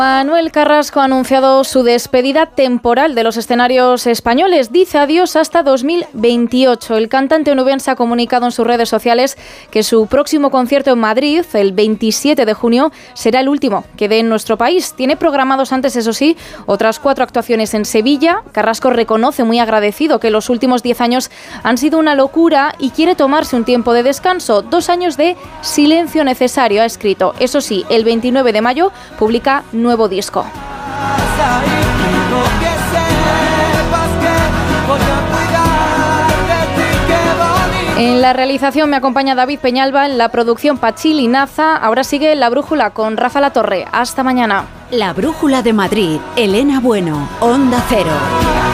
Manuel Carrasco ha anunciado su despedida temporal de los escenarios españoles. Dice adiós hasta 2028. El cantante onubense ha comunicado en sus redes sociales que su próximo concierto en Madrid, el 27 de junio, será el último que dé en nuestro país. Tiene programados antes, eso sí, otras 4 actuaciones en Sevilla. Carrasco reconoce muy agradecido que los últimos 10 años han sido una locura y quiere tomarse un tiempo de descanso. 2 años de silencio necesario, ha escrito. Eso sí, el 29 de mayo publica nuevo disco. En la realización me acompaña David Peñalba, en la producción Pachi Linaza. Ahora sigue La Brújula con Rafa Latorre. Hasta mañana. La Brújula de Madrid, Elena Bueno, Onda Cero.